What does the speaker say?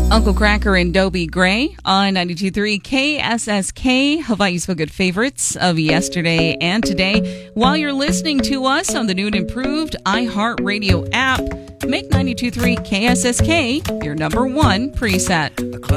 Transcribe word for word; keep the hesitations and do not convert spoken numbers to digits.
Uncle Cracker and Dobie Gray on ninety-two point three K S S K, Hawaii's Feel Good favorites of yesterday and today. While you're listening to us on the new and improved iHeartRadio app, make ninety-two point three K S S K your number one preset.